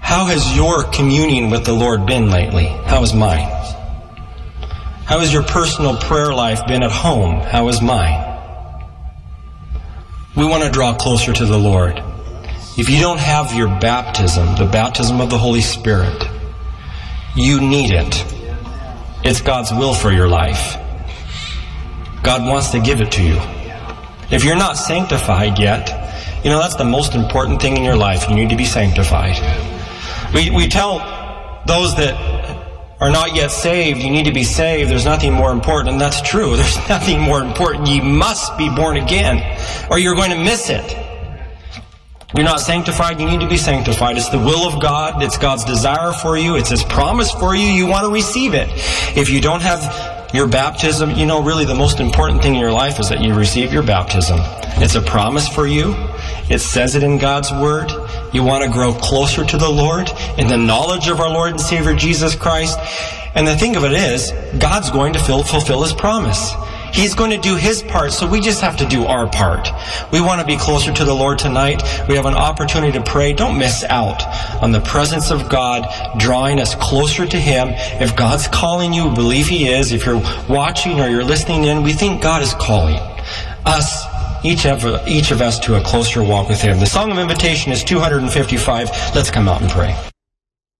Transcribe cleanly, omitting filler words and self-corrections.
How has your communion with the Lord been lately? How is mine? How has your personal prayer life been at home? How is mine? We want to draw closer to the Lord. If you don't have your baptism, the baptism of the Holy Spirit, you need it. It's God's will for your life. God wants to give it to you. If you're not sanctified yet, that's the most important thing in your life. You need to be sanctified. We tell those that are not yet saved, you need to be saved. There's nothing more important, and that's true. There's nothing more important. You must be born again, or you're going to miss it. You're not sanctified, you need to be sanctified. It's the will of God. It's God's desire for you. It's His promise for you. You want to receive it. If you don't have your baptism, really the most important thing in your life is that you receive your baptism. It's a promise for you. It says it in God's Word. You want to grow closer to the Lord in the knowledge of our Lord and Savior Jesus Christ. And the thing of it is, God's going to fulfill His promise. He's going to do His part, so we just have to do our part. We want to be closer to the Lord tonight. We have an opportunity to pray. Don't miss out on the presence of God drawing us closer to Him. If God's calling you, we believe He is. If you're watching or you're listening in, we think God is calling us, each of us, to a closer walk with Him. The Song of Invitation is 255. Let's come out and pray.